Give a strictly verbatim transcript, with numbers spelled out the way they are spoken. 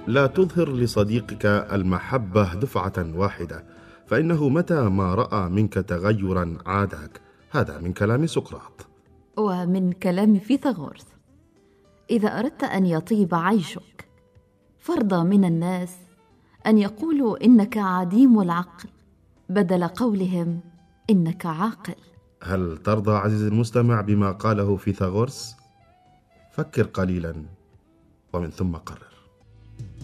لا تظهر لصديقك المحبة دفعة واحدة، فإنه متى ما رأى منك تغيرا عادك. هذا من كلام سقراط. ومن كلام فيثاغورس: إذا أردت أن يطيب عيشك فارضى من الناس أن يقولوا إنك عديم العقل بدل قولهم إنك عاقل. هل ترضى عزيزي المستمع بما قاله فيثاغورس؟ فكر قليلا ومن ثم قرر.